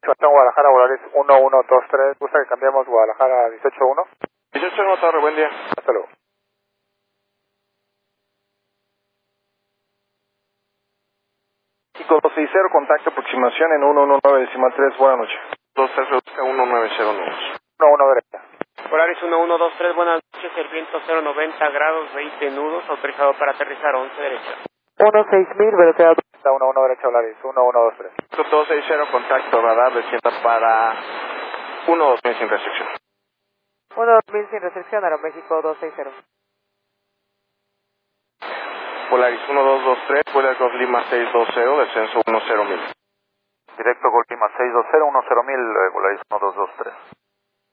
Sebastián Guadalajara, Volaris 1123. ¿Gusta que cambiemos Guadalajara a 181? 181 Torre, buen día. Hasta luego. México 260, contacto aproximación en 119.3, buenas noches. 23 reduzca 1909. 11 derecha. Polaris 1123, buenas noches, el viento 090 grados, 20 nudos, autorizado para aterrizar 11 derecha. 16000, velocidad. Está 11 derecha, Volaris 1123. 260, contacto radar, descienda para 12000 sin restricción. 12000 sin restricción, Aeroméxico 260. Polaris 1223, Polaris Golf Lima 620, descenso 10000. Directo Gol Lima 620, 10000, Volaris 1223.